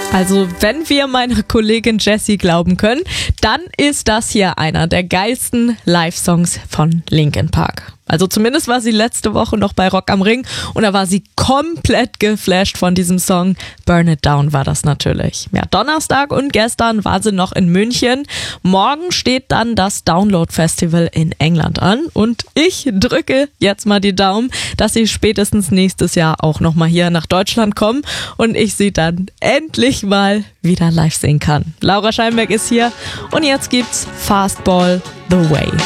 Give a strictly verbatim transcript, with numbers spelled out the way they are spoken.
Also wenn wir meiner Kollegin Jessie glauben können, dann ist das hier einer der geilsten Live-Songs von Linkin Park. Also zumindest war sie letzte Woche noch bei Rock am Ring und da war sie komplett geflasht von diesem Song. Burn It Down war das natürlich. Ja, Donnerstag und gestern war sie noch in München. Morgen steht dann das Download Festival in England an und ich drücke jetzt mal die Daumen, dass sie spätestens nächstes Jahr auch nochmal hier nach Deutschland kommen und ich sie dann endlich mal wieder live sehen kann. Laura Scheinberg ist hier und jetzt gibt's Fastball The Way.